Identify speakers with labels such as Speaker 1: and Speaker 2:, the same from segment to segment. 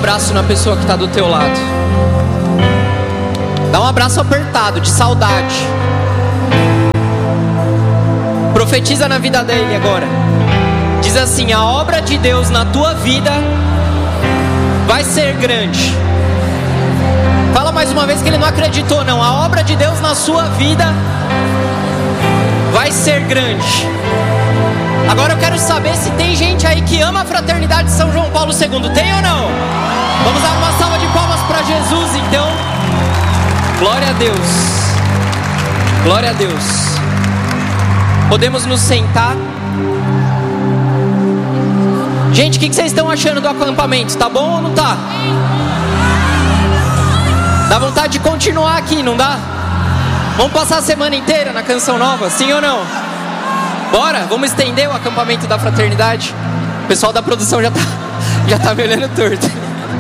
Speaker 1: abraço na pessoa que está do teu lado. Dá um abraço apertado, de saudade. Profetiza na vida dele agora. Diz assim: a obra de Deus na tua vida vai ser grande. Fala mais uma vez que ele não acreditou não. A obra de Deus na sua vida vai ser grande. Agora eu quero saber se tem gente aí que ama a fraternidade de São João Paulo II. Tem ou não? Vamos dar uma salva de palmas para Jesus então. Glória a Deus. Glória a Deus. Podemos nos sentar. Gente, o que vocês estão achando do acampamento? Tá bom ou não tá? Dá vontade de continuar aqui, não dá? Vamos passar a semana inteira na Canção Nova, sim ou não? Bora, vamos estender o acampamento da fraternidade. O pessoal da produção já tá me olhando torto.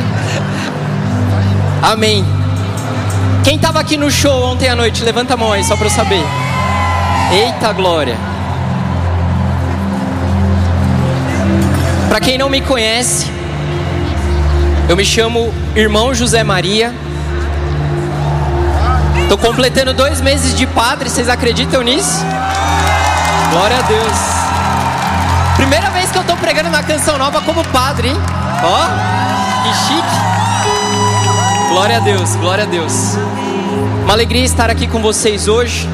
Speaker 1: Amém. Quem estava aqui no show ontem à noite, levanta a mão aí, só para eu saber. Eita glória. Para quem não me conhece, eu me chamo Irmão José Maria. Estou completando 2 meses de padre, vocês acreditam nisso? Glória a Deus. Primeira vez que eu estou pregando na Canção Nova como padre, hein? Ó, que chique. Glória a Deus, glória a Deus. Uma alegria estar aqui com vocês hoje.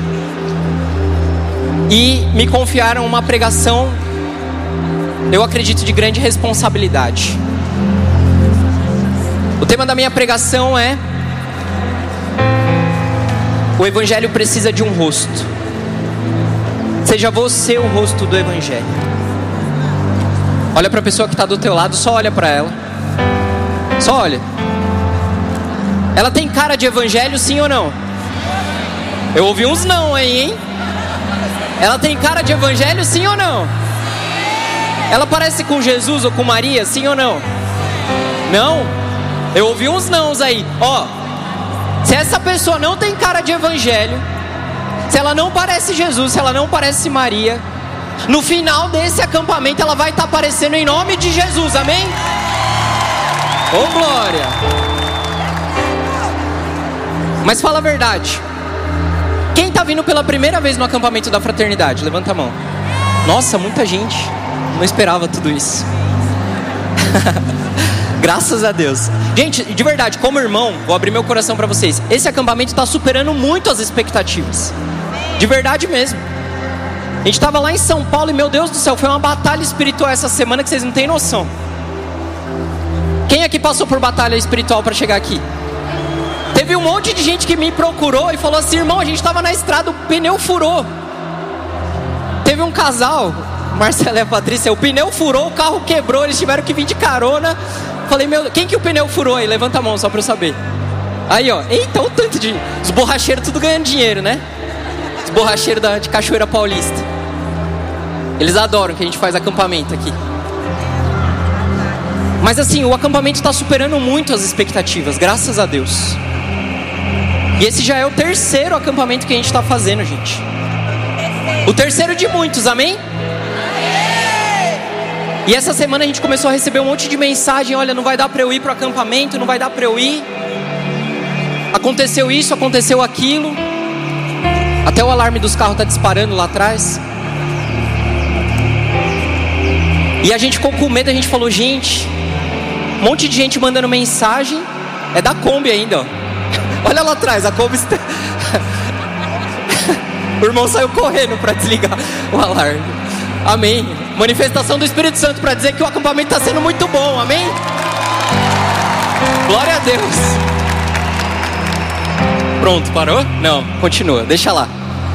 Speaker 1: E me confiaram uma pregação, eu acredito, de grande responsabilidade. O tema da minha pregação é: o Evangelho precisa de um rosto. Seja você o rosto do Evangelho. Olha para a pessoa que está do teu lado, só olha para ela. Só olha. Ela tem cara de Evangelho, sim ou não? Eu ouvi uns não aí, hein? Ela tem cara de Evangelho, sim ou não? Ela parece com Jesus ou com Maria, sim ou não? Não? Eu ouvi uns nãos aí. Ó, se essa pessoa não tem cara de Evangelho, se ela não parece Jesus, se ela não parece Maria, no final desse acampamento ela vai estar aparecendo em nome de Jesus, amém? Ô glória! Mas fala a verdade. Quem está vindo pela primeira vez no acampamento da fraternidade? Levanta a mão. Nossa, muita gente. Não esperava tudo isso. Graças a Deus. Gente, de verdade, como irmão, vou abrir meu coração para vocês. Esse acampamento está superando muito as expectativas. De verdade mesmo. A gente estava lá em São Paulo e, meu Deus do céu, foi uma batalha espiritual essa semana que vocês não têm noção. Quem aqui passou por batalha espiritual para chegar aqui? Teve um monte de gente que me procurou e falou assim: irmão, a gente estava na estrada, o pneu furou. Teve um casal, Marcelo e a Patrícia, o pneu furou, o carro quebrou, eles tiveram que vir de carona. Falei, meu, quem que o pneu furou aí? Levanta a mão só para eu saber. Aí ó, eita, o tanto de... Os borracheiros tudo ganhando dinheiro, né? Os borracheiros de Cachoeira Paulista. Eles adoram que a gente faz acampamento aqui. Mas assim, o acampamento está superando muito as expectativas, graças a Deus. E esse já é o 3º acampamento que a gente está fazendo, gente. O 3º de muitos, amém? E essa semana a gente começou a receber um monte de mensagem: olha, não vai dar para eu ir para o acampamento, não vai dar para eu ir. Aconteceu isso, aconteceu aquilo. Até o alarme dos carros está disparando lá atrás. E a gente ficou com medo, a gente falou: gente, um monte de gente mandando mensagem. É da Kombi ainda, ó. Olha lá atrás, a Kombi está... O irmão saiu correndo para desligar o alarme. Amém. Manifestação do Espírito Santo para dizer que o acampamento está sendo muito bom, amém? Glória a Deus. Pronto, parou? Não, continua, deixa lá.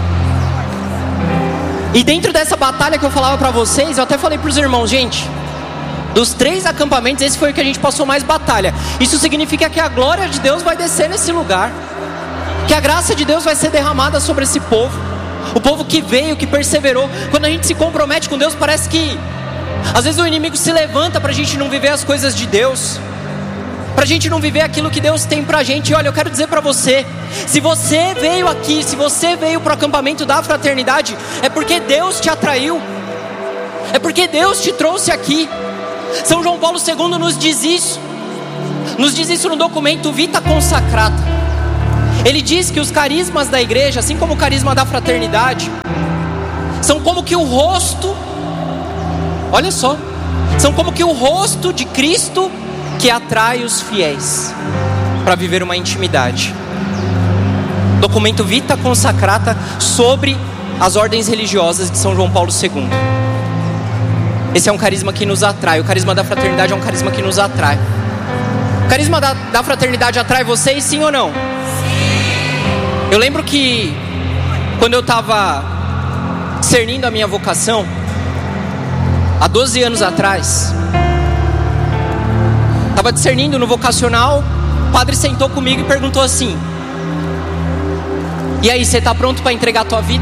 Speaker 1: E dentro dessa batalha que eu falava para vocês, eu até falei para os irmãos: gente, dos 3 acampamentos, esse foi o que a gente passou mais batalha. Isso significa que a glória de Deus vai descer nesse lugar, que a graça de Deus vai ser derramada sobre esse povo. O povo que veio, que perseverou. Quando a gente se compromete com Deus, parece que às vezes o inimigo se levanta para a gente não viver as coisas de Deus, para a gente não viver aquilo que Deus tem pra gente. E olha, eu quero dizer para você: se você veio aqui, se você veio para o acampamento da fraternidade, é porque Deus te atraiu, é porque Deus te trouxe aqui. São João Paulo II nos diz isso. nos diz isso no documento Vita Consacrata. Ele diz que os carismas da igreja, assim como o carisma da fraternidade, são como que o rosto, olha só, são como que o rosto de Cristo que atrai os fiéis para viver uma intimidade. Documento Vita Consacrata sobre as ordens religiosas de São João Paulo II. Esse é um carisma que nos atrai. O carisma da fraternidade é um carisma que nos atrai. O carisma da fraternidade atrai vocês, sim ou não? Sim. Eu lembro que quando eu estava discernindo a minha vocação, há 12 anos atrás, estava discernindo no vocacional, o padre sentou comigo e perguntou assim: e aí, você está pronto para entregar a tua vida?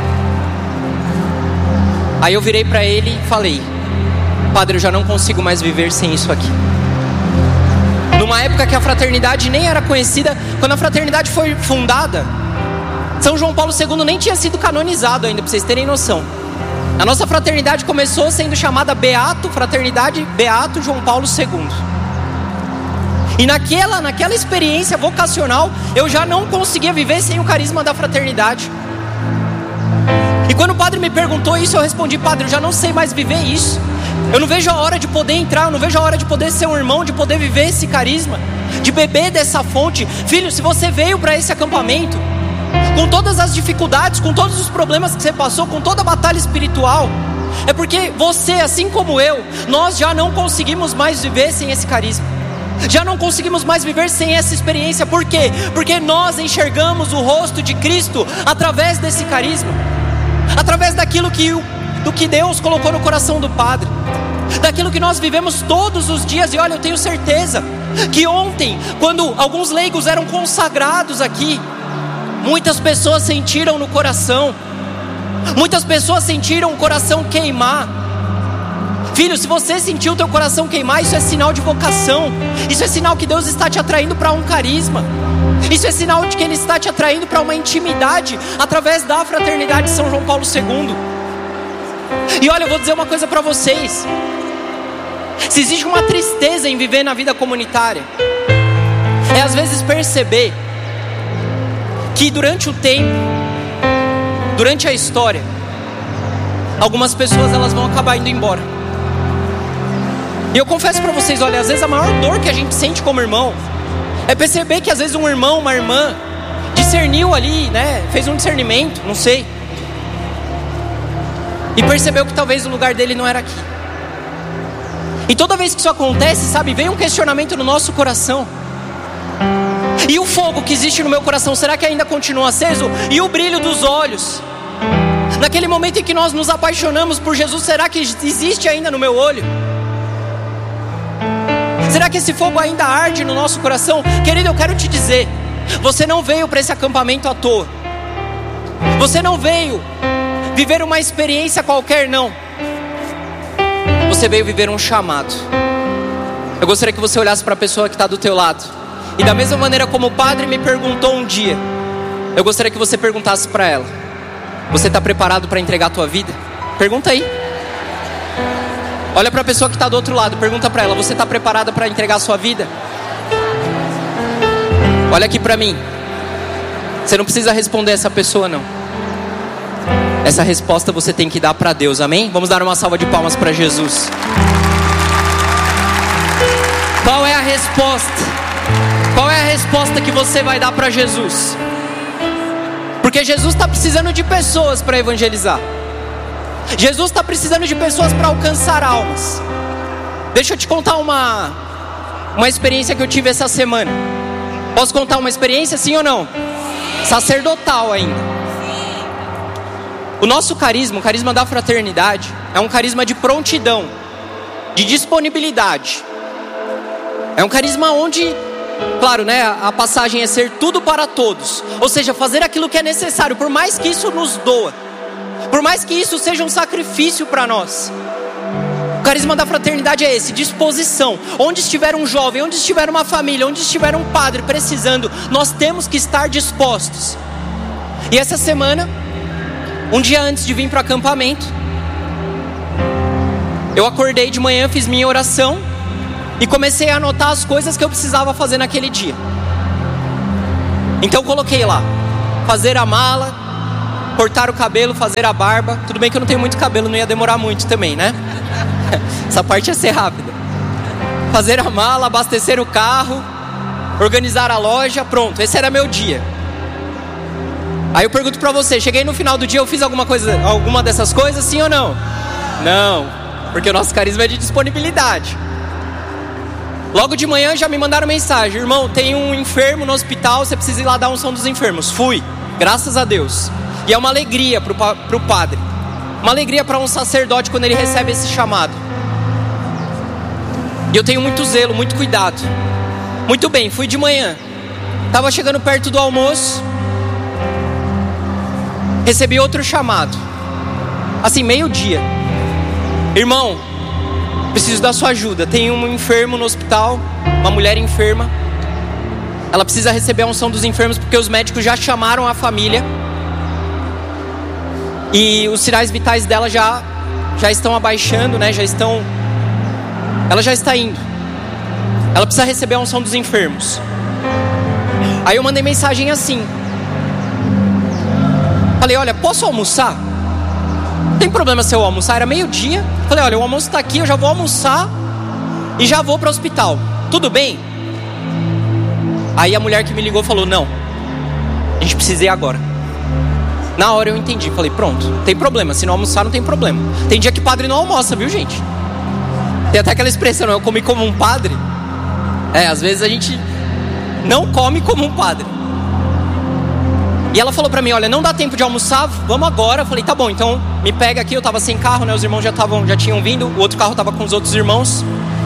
Speaker 1: Aí eu virei para ele e falei: padre, eu já não consigo mais viver sem isso aqui. Numa época que a fraternidade nem era conhecida, quando a fraternidade foi fundada, São João Paulo II nem tinha sido canonizado ainda, para vocês terem noção. A nossa fraternidade começou sendo chamada Fraternidade Beato João Paulo II. E naquela experiência vocacional, eu já não conseguia viver sem o carisma da fraternidade. E quando o padre me perguntou isso, eu respondi: padre, eu já não sei mais viver isso. Eu não vejo a hora de poder entrar, eu não vejo a hora de poder ser um irmão, de poder viver esse carisma, de beber dessa fonte. Filho, se você veio para esse acampamento, com todas as dificuldades, com todos os problemas que você passou, com toda a batalha espiritual, é porque você, assim como eu, nós já não conseguimos mais viver sem esse carisma. Já não conseguimos mais viver sem essa experiência. Por quê? Porque nós enxergamos o rosto de Cristo através desse carisma, através daquilo do que Deus colocou no coração do Padre, daquilo que nós vivemos todos os dias. E olha, eu tenho certeza que ontem, quando alguns leigos eram consagrados aqui, muitas pessoas sentiram no coração, muitas pessoas sentiram o coração queimar. Filho, se você sentiu o teu coração queimar, isso é sinal de vocação. Isso é sinal que Deus está te atraindo para um carisma. Isso é sinal de que Ele está te atraindo para uma intimidade através da fraternidade de São João Paulo II. E olha, eu vou dizer uma coisa para vocês. Se existe uma tristeza em viver na vida comunitária, é às vezes perceber que durante o tempo, durante a história, algumas pessoas elas vão acabar indo embora. E eu confesso para vocês, olha, às vezes a maior dor que a gente sente como irmão é perceber que às vezes um irmão, uma irmã discerniu ali, né, fez um discernimento, não sei, e percebeu que talvez o lugar dele não era aqui. E toda vez que isso acontece, sabe, vem um questionamento no nosso coração: e o fogo que existe no meu coração, será que ainda continua aceso? E o brilho dos olhos, naquele momento em que nós nos apaixonamos por Jesus, será que existe ainda no meu olho? Será que esse fogo ainda arde no nosso coração? Querido, eu quero te dizer, você não veio para esse acampamento à toa. Você não veio viver uma experiência qualquer, não. Você veio viver um chamado. Eu gostaria que você olhasse para a pessoa que está do teu lado, e da mesma maneira como o padre me perguntou um dia, eu gostaria que você perguntasse para ela: você está preparado para entregar a tua vida? Pergunta aí. Olha para a pessoa que está do outro lado, pergunta para ela: você está preparada para entregar a sua vida? Olha aqui para mim. Você não precisa responder essa pessoa, não. Essa resposta você tem que dar para Deus, amém? Vamos dar uma salva de palmas para Jesus. Qual é a resposta? Qual é a resposta que você vai dar para Jesus? Porque Jesus está precisando de pessoas para evangelizar. Jesus está precisando de pessoas para alcançar almas. Deixa eu te contar uma experiência que eu tive essa semana. Posso contar uma experiência, sim ou não? Sacerdotal ainda. O nosso carisma, o carisma da fraternidade, é um carisma de prontidão, de disponibilidade. É um carisma onde, claro, né, a passagem é ser tudo para todos. Ou seja, fazer aquilo que é necessário, por mais que isso nos doa, por mais que isso seja um sacrifício para nós. O carisma da fraternidade é esse: disposição. Onde estiver um jovem, onde estiver uma família, onde estiver um padre precisando, nós temos que estar dispostos. E essa semana, um dia antes de vir para o acampamento, eu acordei de manhã, fiz minha oração, e comecei a anotar as coisas que eu precisava fazer naquele dia. Então coloquei lá: fazer a mala, cortar o cabelo, fazer a barba. Tudo bem que eu não tenho muito cabelo, não ia demorar muito também, né? Essa parte ia ser rápida. Fazer a mala, abastecer o carro, organizar a loja, pronto, esse era meu dia. Aí eu pergunto pra você, cheguei no final do dia, eu fiz alguma dessas coisas, sim ou não? Não, porque o nosso carisma é de disponibilidade. Logo de manhã já me mandaram mensagem: irmão, tem um enfermo no hospital, você precisa ir lá dar a unção dos enfermos. Fui, graças a Deus. E é uma alegria pro padre, uma alegria para um sacerdote quando ele recebe esse chamado. E eu tenho muito zelo, muito cuidado. Muito bem, fui de manhã, estava chegando perto do almoço, recebi outro chamado, assim, meio-dia: irmão, preciso da sua ajuda. Tem um enfermo no hospital, uma mulher enferma. Ela precisa receber a unção dos enfermos porque os médicos já chamaram a família e os sinais vitais dela já estão abaixando, né? Ela já está indo. Ela precisa receber a unção dos enfermos. Aí eu mandei mensagem assim, falei: olha, posso almoçar? Tem problema se eu almoçar? Era meio-dia. Falei: olha, o almoço está aqui, eu já vou almoçar e já vou para o hospital, tudo bem? Aí a mulher que me ligou falou: não, a gente precisa ir agora. Na hora eu entendi, falei: pronto, tem problema, se não almoçar não tem problema. Tem dia que padre não almoça, viu, gente? Tem até aquela expressão: eu comi como um padre. Às vezes a gente não come como um padre. E ela falou pra mim: olha, não dá tempo de almoçar, vamos agora. Eu falei: tá bom, então me pega aqui. Eu tava sem carro, né? Os irmãos já tinham vindo. O outro carro tava com os outros irmãos.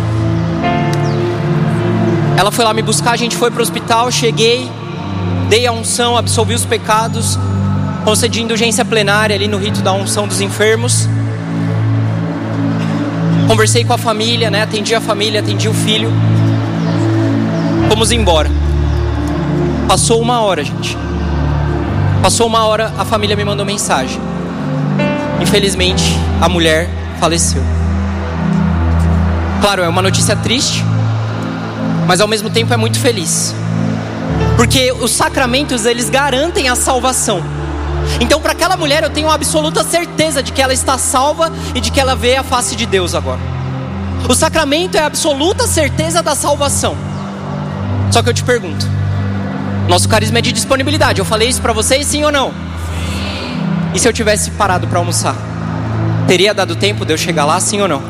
Speaker 1: Ela foi lá me buscar, a gente foi pro hospital. Cheguei, dei a unção, absolvi os pecados, concedi indulgência plenária ali no rito da unção dos enfermos. Conversei com a família, né? Atendi a família, atendi o filho. Fomos embora. Passou 1 hora, gente. Passou 1 hora, a família me mandou mensagem: infelizmente a mulher faleceu. Claro, é uma notícia triste, mas ao mesmo tempo é muito feliz, porque os sacramentos, eles garantem a salvação. Então para aquela mulher eu tenho absoluta certeza de que ela está salva e de que ela vê a face de Deus agora. O sacramento é a absoluta certeza da salvação. Só que eu te pergunto, nosso carisma é de disponibilidade. Eu falei isso pra vocês, sim ou não? Sim. E se eu tivesse parado pra almoçar? Teria dado tempo de eu chegar lá, sim ou não?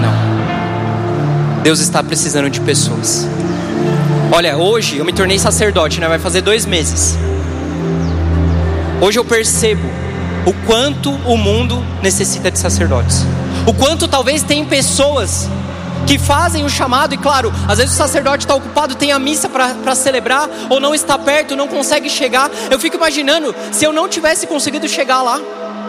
Speaker 1: Não. Deus está precisando de pessoas. Olha, hoje eu me tornei sacerdote, né? Vai fazer 2 meses. Hoje eu percebo o quanto o mundo necessita de sacerdotes. O quanto talvez tem pessoas que fazem o chamado, e claro, às vezes o sacerdote está ocupado, tem a missa para celebrar, ou não está perto, não consegue chegar. Eu fico imaginando, se eu não tivesse conseguido chegar lá,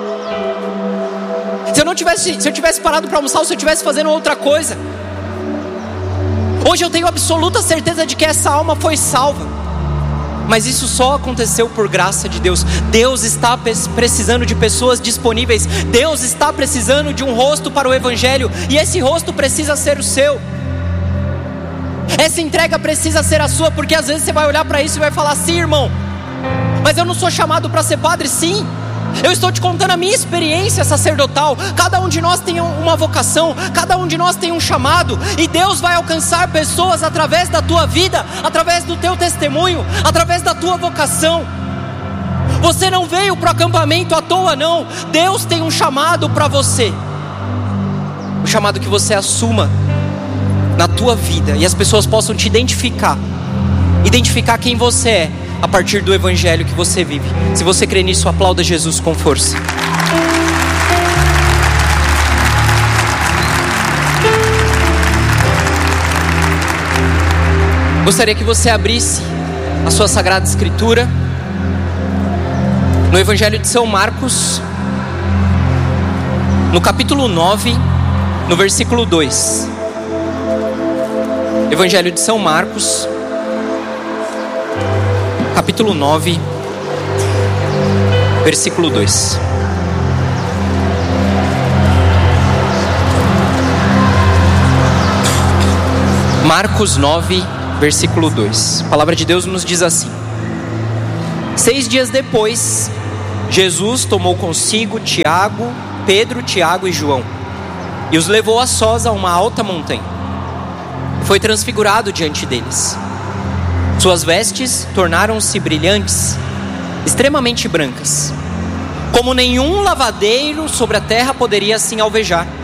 Speaker 1: se eu tivesse parado para almoçar, ou se eu tivesse fazendo outra coisa. Hoje eu tenho absoluta certeza de que essa alma foi salva, mas isso só aconteceu por graça de Deus. Deus está precisando de pessoas disponíveis. Deus está precisando de um rosto para o evangelho, e esse rosto precisa ser o seu. Essa entrega precisa ser a sua, porque às vezes você vai olhar para isso e vai falar: sim, irmão, mas eu não sou chamado para ser padre. Sim, eu estou te contando a minha experiência sacerdotal. Cada um de nós tem uma vocação, cada um de nós tem um chamado, e Deus vai alcançar pessoas através da tua vida, através do teu testemunho, através da tua vocação. Você não veio para o acampamento à toa, não. Deus tem um chamado para você, um chamado que você assuma na tua vida, e as pessoas possam te identificar quem você é a partir do evangelho que você vive. Se você crê nisso, aplauda Jesus com força. Gostaria que você abrisse a sua Sagrada Escritura no Evangelho de São Marcos, no capítulo 9, no versículo 2. Evangelho de São Marcos, capítulo 9, versículo 2. Marcos 9, versículo 2. A palavra de Deus nos diz assim: 6 dias depois, Jesus tomou consigo Pedro, Tiago e João, e os levou a sós a uma alta montanha. Foi transfigurado diante deles. Suas vestes tornaram-se brilhantes, extremamente brancas, como nenhum lavadeiro sobre a terra poderia assim alvejar.